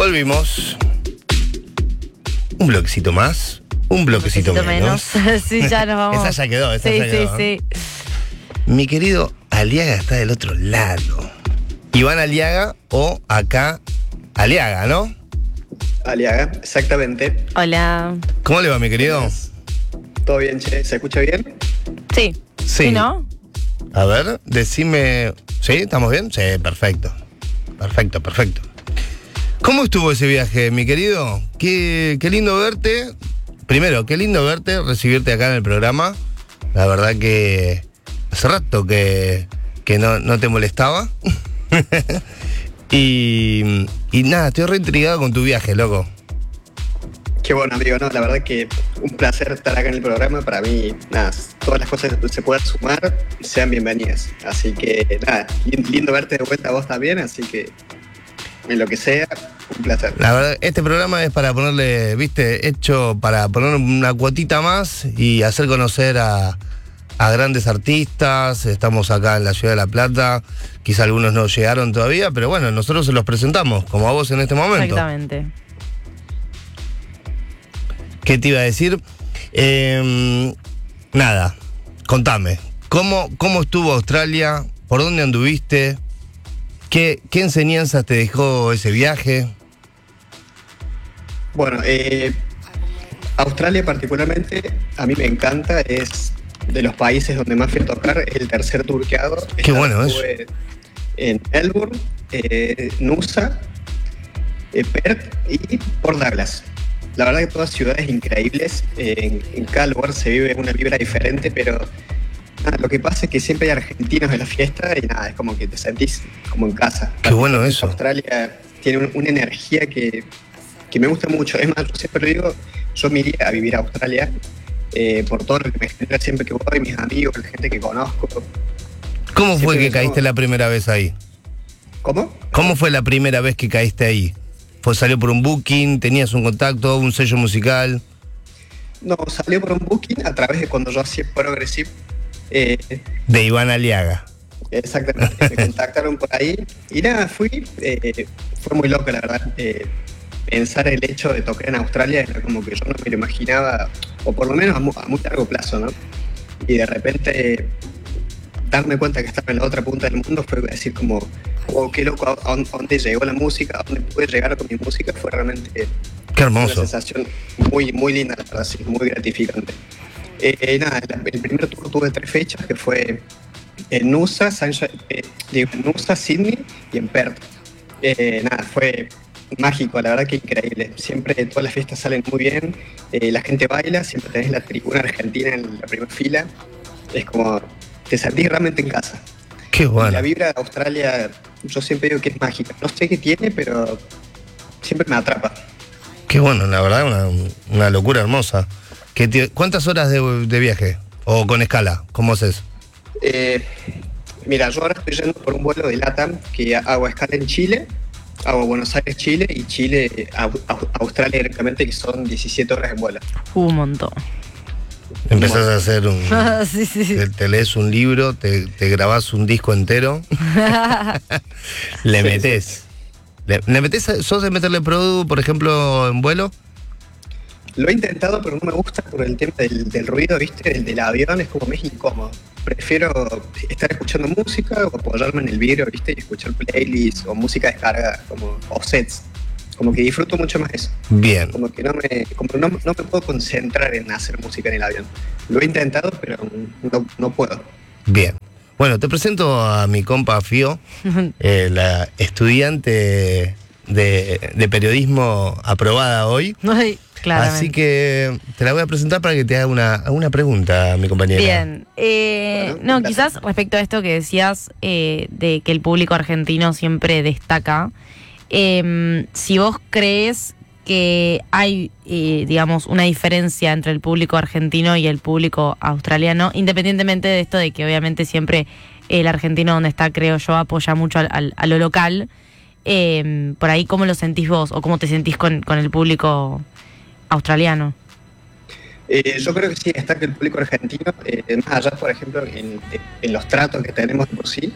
Volvimos. Un bloquecito más, un bloquecito menos. Sí, ya nos vamos. Esa ya quedó, esa ya quedó. Sí. Mi querido Aliaga está del otro lado. Iván Aliaga o acá Aliaga, ¿no? Aliaga, exactamente. Hola. ¿Cómo le va, mi querido? ¿Todo bien, che? ¿Se escucha bien? Sí. Sí. ¿Sí, no? A ver, decime... ¿Sí? ¿Estamos bien? Sí, perfecto. Perfecto. ¿Cómo estuvo ese viaje, mi querido? Qué lindo verte. Primero, qué lindo verte, recibirte acá en el programa. La verdad que hace rato que no te molestaba. y nada, estoy re intrigado con tu viaje, loco. Qué bueno, amigo, no, la verdad que un placer estar acá en el programa. Para mí, nada, todas las cosas que se puedan sumar sean bienvenidas. Así que, nada, lindo verte de vuelta a vos también, así que en lo que sea, un placer. La verdad, este programa es para ponerle, viste, hecho para poner una cuotita más y hacer conocer a grandes artistas. Estamos acá en la ciudad de La Plata, quizá algunos no llegaron todavía, pero bueno, nosotros se los presentamos, como a vos en este momento. Exactamente. ¿Qué te iba a decir? Nada, contame, ¿cómo estuvo Australia? ¿Por dónde anduviste? ¿Qué enseñanzas te dejó ese viaje? Bueno, Australia particularmente, a mí me encanta, es de los países donde más fui a tocar, es el tercer tour que hago. Qué bueno eso. En Melbourne, Noosa, Perth y Port Douglas. La verdad que todas ciudades increíbles, en cada lugar se vive una vibra diferente, pero nada, lo que pasa es que siempre hay argentinos en la fiesta y nada, es como que te sentís como en casa. Qué bueno eso. Australia tiene una energía que me gusta mucho. Es más, yo siempre lo digo, yo me iría a vivir a Australia por todo lo que me genera siempre que voy, mis amigos, la gente que conozco. ¿Cómo fue Siempre que caíste la primera vez ahí? ¿Cómo? ¿Cómo fue la primera vez que caíste ahí? ¿Salió por un booking? ¿Tenías un contacto, un sello musical? No, salió por un booking a través de cuando yo hacía Progressive. De Iván Aliaga. Exactamente, me contactaron por ahí y nada, fui. Fue muy loco, la verdad. Pensar el hecho de tocar en Australia era como que yo no me lo imaginaba, o por lo menos a muy largo plazo, ¿no? Y de repente darme cuenta que estaba en la otra punta del mundo fue decir como, oh, qué loco, a dónde llegó la música, a dónde pude llegar con mi música, fue realmente Qué hermoso. una sensación muy, muy linda, la verdad, sí, muy gratificante. Nada, el primer tour tuve 3 fechas, que fue en Noosa, Noosa, Sydney y en Perth. Nada, fue mágico, la verdad que increíble. Siempre todas las fiestas salen muy bien, la gente baila, siempre tenés la tribuna argentina en la primera fila. Es como, te sentís realmente en casa. Qué bueno. Y la vibra de Australia, yo siempre digo que es mágica. No sé qué tiene, pero siempre me atrapa. Qué bueno, la verdad, una locura hermosa. ¿Cuántas horas de viaje? ¿O con escala? ¿Cómo haces? Mira, yo ahora estoy yendo por un vuelo de LATAM que hago escala en Chile, hago Buenos Aires, Chile, y Chile a Australia directamente, que son 17 horas en vuelo. Un montón. Empezás a hacer Sí. te lees un libro, te grabás un disco entero. Le metés. ¿Le metés? ¿Sos de meterle produ, por ejemplo, en vuelo? Lo he intentado, pero no me gusta por el tema del ruido, ¿viste? Del avión, es como me es incómodo. Prefiero estar escuchando música o apoyarme en el vidrio, ¿viste? Y escuchar playlists o música descargada, o sets. Como que disfruto mucho más eso. Bien. Como que no me puedo concentrar en hacer música en el avión. Lo he intentado, pero no puedo. Bien. Bueno, te presento a mi compa Fío, la estudiante de periodismo aprobada hoy. Ay, claramente. Así que te la voy a presentar para que te haga una pregunta, mi compañera. Bien. Bueno, No, gracias. quizás respecto a esto que decías de que el público argentino siempre destaca, si vos crees que hay, digamos, una diferencia entre el público argentino y el público australiano, independientemente de esto de que obviamente siempre el argentino donde está, creo yo, apoya mucho a lo local, por ahí, ¿cómo lo sentís vos o cómo te sentís con el público australiano? Yo creo que sí, destaca el público argentino, más allá, por ejemplo, en los tratos que tenemos de por sí.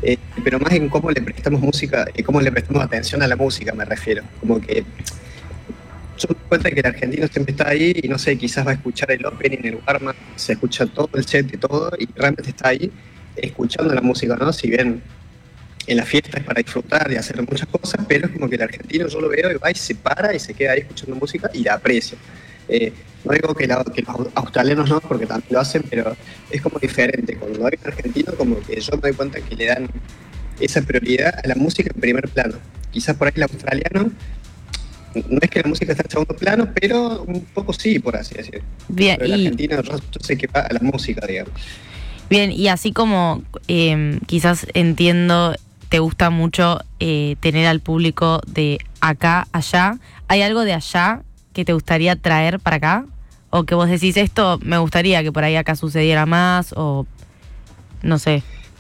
pero más en cómo le prestamos música, cómo le prestamos atención a la música, me refiero. Como que yo me doy cuenta que el argentino siempre está ahí y no sé, quizás va a escuchar el opening, el warm-up, se escucha todo el set y todo, y realmente está ahí escuchando la música, ¿no? Si bien en la fiesta es para disfrutar y hacer muchas cosas, pero es como que el argentino yo lo veo y va y se para y se queda ahí escuchando música y la aprecia. No digo que los australianos no, porque también lo hacen, pero es como diferente. Cuando hay un argentino, como que yo me doy cuenta que le dan esa prioridad a la música en primer plano. Quizás por ahí el australiano, no es que la música está en segundo plano, pero un poco sí, por así decirlo. Bien, pero el argentino yo sé que va a la música, digamos. Bien, y así como quizás entiendo, te gusta mucho tener al público de acá, allá, ¿hay algo de allá que te gustaría traer para acá? ¿O que vos decís, esto me gustaría que por ahí acá sucediera más? O no sé.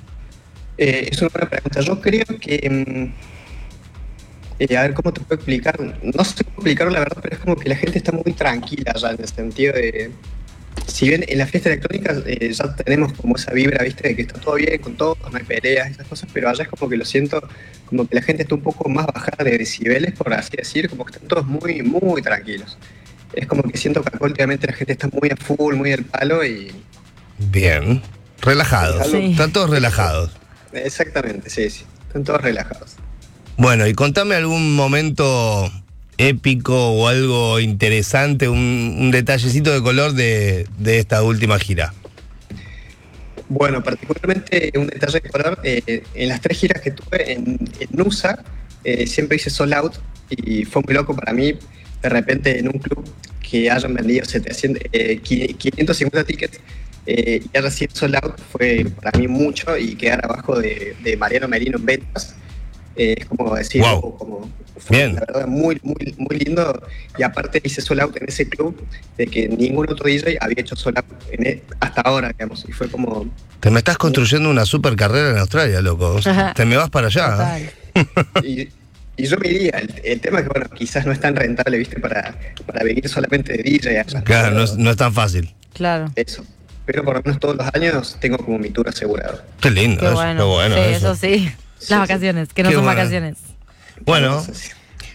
Es una buena pregunta. Yo creo que... a ver, ¿cómo te puedo explicar? No sé cómo explicarlo, la verdad, pero es como que la gente está muy tranquila ya, en el sentido de... Si bien en la fiesta electrónica ya tenemos como esa vibra, ¿viste? De que está todo bien con todos, no hay peleas, esas cosas, pero allá es como que lo siento, como que la gente está un poco más bajada de decibeles, por así decir, como que están todos muy, muy tranquilos. Es como que siento que acá últimamente la gente está muy a full, muy al palo y... Bien, relajados, Sí. Están todos relajados. Exactamente, sí, sí, están todos relajados. Bueno, y contame algún momento épico o algo interesante, un detallecito de color de esta última gira. Bueno, particularmente un detalle de color, en las 3 giras que tuve en Nusa, siempre hice sold out y fue muy loco para mí, de repente en un club que hayan vendido 550 tickets y haya sido sold out, fue para mí mucho, y quedar abajo de Mariano Merino en ventas. Es como decir, wow. como fue, Bien. la verdad, muy, muy, muy lindo. Y aparte hice sold out en ese club de que ningún otro DJ había hecho sold out hasta ahora, digamos. Y fue como... Te me estás construyendo una super carrera en Australia, loco. Te me vas para allá. Y yo me iría. El tema es que, bueno, quizás no es tan rentable, ¿viste? Para vivir solamente de DJ allá. Claro, Pero no es tan fácil. Claro. eso. Pero por lo menos todos los años tengo como mi tour asegurado. Qué lindo, Qué eso, bueno. qué bueno Sí, eso. eso sí. Sí, Las sí. vacaciones, que no Qué son bueno. vacaciones. Bueno, Entonces,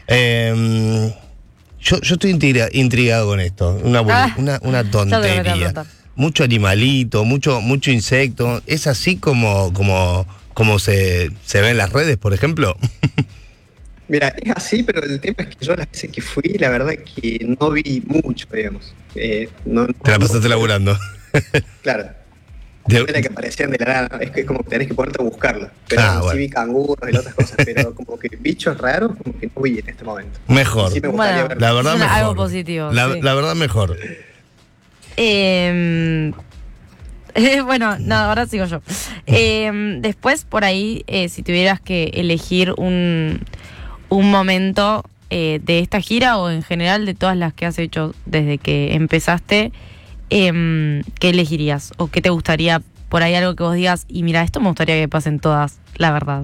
yo estoy intrigado con esto. Una Ya te lo voy a tontería. preguntar. Mucho animalito, mucho insecto. ¿Es así como se ve en las redes, por ejemplo? mira, es así, pero el tema es que yo las veces que fui, la verdad que no vi mucho, digamos. No, Te la pasaste laburando. Claro. De- No era que aparecían de la nada, es que como que tenés que ponerte a buscarlo. Pero Ah, sí bueno. vi canguros y otras cosas, pero como que bichos raros, como que no vi en este momento. Mejor. Sí me gustaría Bueno. ver. La verdad Es mejor. algo positivo, La sí. verdad mejor. Bueno, no, ahora sigo yo. Después, por ahí, si tuvieras que elegir un momento de esta gira o en general de todas las que has hecho desde que empezaste, ¿qué elegirías? ¿O qué te gustaría? Por ahí algo que vos digas, y mira, esto me gustaría que pasen todas, la verdad.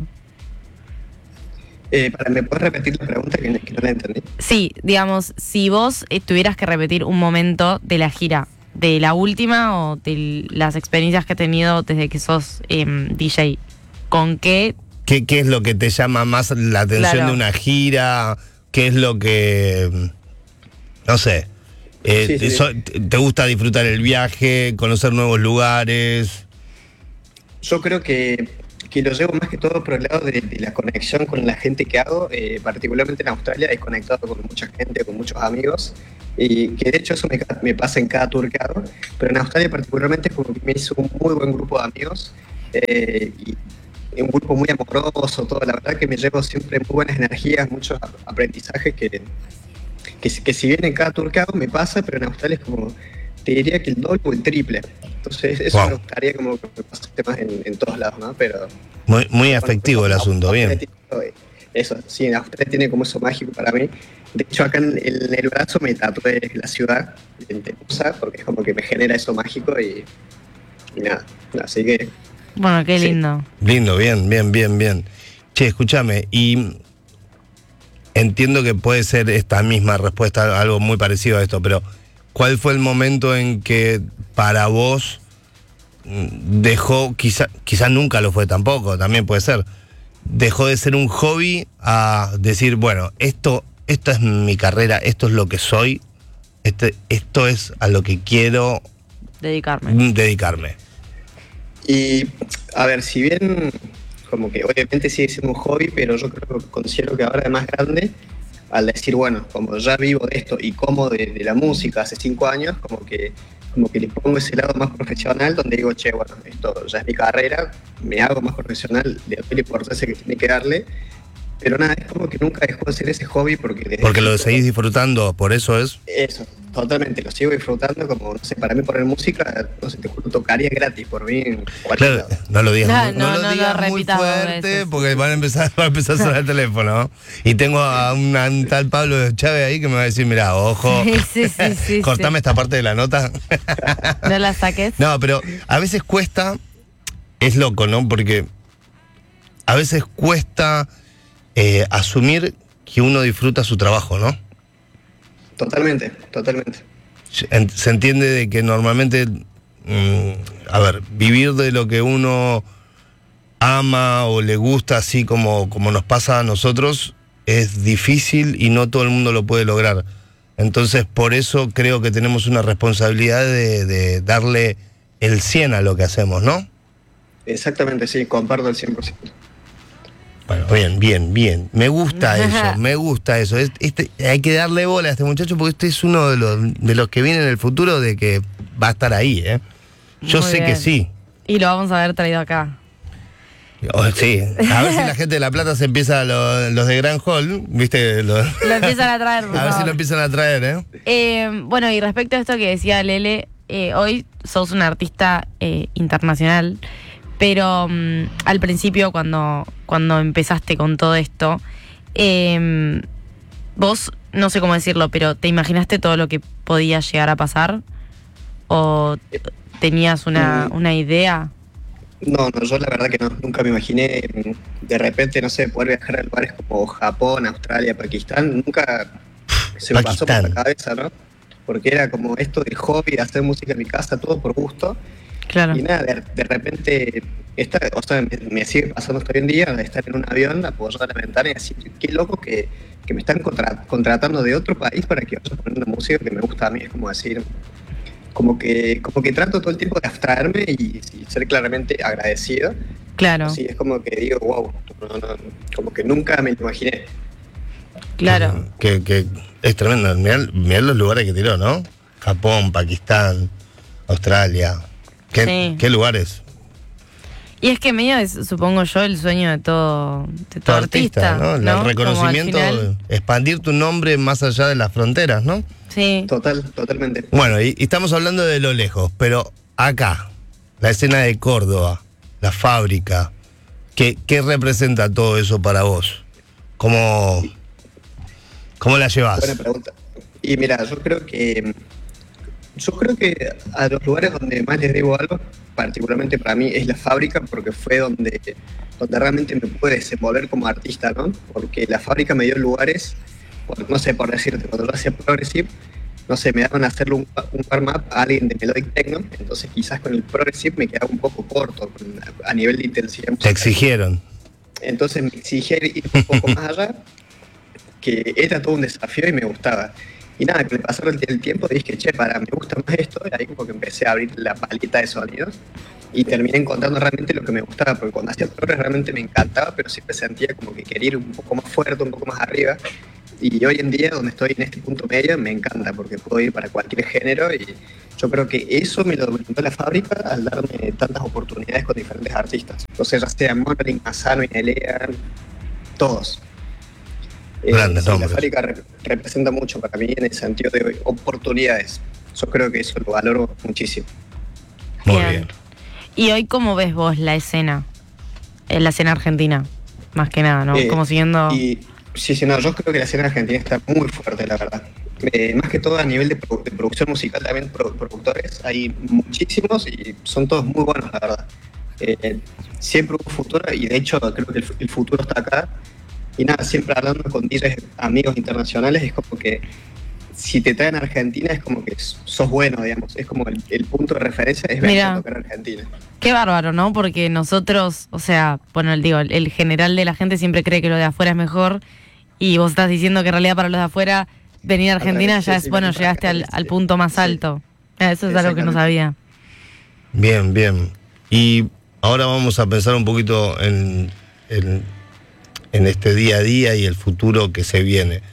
¿Me puedes repetir la pregunta que no la entendí? Sí, digamos, si vos tuvieras que repetir un momento de la gira, de la última o de las experiencias que has tenido desde que sos DJ, ¿con qué? ¿Qué es lo que te llama más la atención Claro. de una gira? ¿Qué es lo que, no sé, Sí, sí. te gusta disfrutar el viaje, conocer nuevos lugares? Yo creo que lo llevo más que todo por el lado de la conexión con la gente que hago, particularmente en Australia he conectado con mucha gente, con muchos amigos, y que de hecho eso me pasa en cada tour que hago, pero en Australia particularmente como que me hizo un muy buen grupo de amigos, y un grupo muy amoroso, todo, la verdad que me llevo siempre muy buenas energías, muchos aprendizajes que si bien en cada tour que hago me pasa, pero en Australia es como, te diría que el doble o el triple. Entonces eso Wow. me gustaría como que me pase más en todos lados, ¿no? Pero Muy afectivo el asunto, bien. Eso, sí, en Australia tiene como eso mágico para mí. De hecho, acá en el brazo me tatué la ciudad en Temusa, porque es como que me genera eso mágico y nada. Así que, Bueno, qué Sí. lindo. Lindo, bien. Che, escúchame, y entiendo que puede ser esta misma respuesta, algo muy parecido a esto, pero ¿cuál fue el momento en que para vos dejó, quizá nunca lo fue tampoco, también puede ser, dejó de ser un hobby a decir, bueno, esto es mi carrera, esto es lo que soy, esto es a lo que quiero dedicarme. Y, a ver, si bien, como que obviamente sigue siendo un hobby, pero yo considero que ahora de más grande, al decir, bueno, como ya vivo de esto y como de la música hace 5 años, como que le pongo ese lado más profesional, donde digo, che, bueno, esto ya es mi carrera, me hago más profesional, le doy la importancia que tiene que darle, pero nada, es como que nunca dejó de ser ese hobby porque lo seguís disfrutando, por eso es. Eso, totalmente, lo sigo disfrutando, como, no sé, para mí poner música, no sé, te juro, tocaría gratis por mí en cualquier Claro, lado. no lo digas, No, lo digas muy repitamos fuerte, veces. porque va a empezar a sonar el teléfono, ¿no? Y tengo a un tal Pablo Chávez ahí que me va a decir, mira, ojo, Sí, cortame esta parte de la nota. No la saques. No, pero a veces cuesta, es loco, ¿no? Porque a veces cuesta asumir que uno disfruta su trabajo, ¿no? Totalmente. Se entiende de que normalmente, a ver, vivir de lo que uno ama o le gusta, así como nos pasa a nosotros, es difícil y no todo el mundo lo puede lograr. Entonces, por eso creo que tenemos una responsabilidad de darle el 100 a lo que hacemos, ¿no? Exactamente, sí, comparto el 100%. Bueno, bien. Me gusta eso. Hay que darle bola a este muchacho porque este es uno de los que viene en el futuro de que va a estar ahí, ¿eh? Yo Muy sé bien. que sí. Y lo vamos a ver traído acá. Sí. A ver si la gente de La Plata se empieza, los de Gran Hall, ¿viste? Lo empiezan a traer, por A ver si favor. lo empiezan a traer, ¿eh? Bueno, y respecto a esto que decía Lele, hoy sos un artista internacional, pero al principio cuando empezaste con todo esto, vos, no sé cómo decirlo, pero ¿te imaginaste todo lo que podía llegar a pasar? ¿O tenías una idea? No, yo la verdad que no, nunca me imaginé de repente, no sé, poder viajar a lugares como Japón, Australia, Pakistán, nunca se me pasó por la cabeza, ¿no? Porque era como esto de hobby, hacer música en mi casa, todo por gusto. Claro. Y nada, de repente, me sigue pasando hasta hoy en día, de estar en un avión apoyado a la ventana y decir, qué loco que me están contratando de otro país para que vaya poniendo música que me gusta a mí. Es como decir, como que trato todo el tiempo de abstraerme y ser claramente agradecido. Claro. Sí, es como que digo, wow, no, como que nunca me lo imaginé. Claro. Que es tremendo. Mirá los lugares que tiró, ¿no? Japón, Pakistán, Australia. ¿Qué lugares? Y es que medio es, supongo yo, el sueño de todo artista, ¿no? ¿no? El reconocimiento, expandir tu nombre más allá de las fronteras, ¿no? Sí. Totalmente. Bueno, y estamos hablando de lo lejos, pero acá, la escena de Córdoba, la fábrica, ¿qué representa todo eso para vos? ¿Cómo la llevas? Buena pregunta. Y mira, yo creo que a los lugares donde más les debo algo, particularmente para mí, es la fábrica, porque fue donde realmente me pude desenvolver como artista, ¿no? Porque la fábrica me dio lugares, no sé, por decirte, cuando yo hacía Progressive, no sé, me daban a hacerle un warm-up a alguien de Melodic Techno, entonces quizás con el Progressive me quedaba un poco corto a nivel de intensidad musical. Te exigieron. Entonces me exigieron ir un poco más allá, que era todo un desafío y me gustaba. Y nada, que le pasaron el tiempo y dije, me gusta más esto, y ahí como que empecé a abrir la paleta de sonidos y terminé encontrando realmente lo que me gustaba, porque cuando hacía progres realmente me encantaba, pero siempre sentía como que quería ir un poco más fuerte, un poco más arriba, y hoy en día, donde estoy en este punto medio, me encanta, porque puedo ir para cualquier género, y yo creo que eso me lo brindó la fábrica al darme tantas oportunidades con diferentes artistas. Entonces, ya sea Monoling, Asano, Inelea, todos. Grandes La nombres. fábrica representa mucho para mí en el sentido de oportunidades. Yo creo que eso lo valoro muchísimo. Muy bien. ¿Y hoy cómo ves vos la escena? La escena argentina, más que nada, ¿no? Como siguiendo... Sí, no, yo creo que la escena argentina está muy fuerte, la verdad. Más que todo a nivel de producción musical, también productores, hay muchísimos y son todos muy buenos, la verdad. Siempre hubo futuro y de hecho creo que el futuro está acá. Y nada, siempre hablando con DJs amigos internacionales, es como que si te traen a Argentina es como que sos bueno, digamos. Es como el punto de referencia es venir a tocar a Argentina. Qué bárbaro, ¿no? Porque nosotros, o sea, bueno, digo, el general de la gente siempre cree que lo de afuera es mejor y vos estás diciendo que en realidad para los de afuera venir a Argentina ya es, bueno, llegaste al punto más alto. Eso es algo que no sabía. Bien, bien. Y ahora vamos a pensar un poquito en este día a día y el futuro que se viene.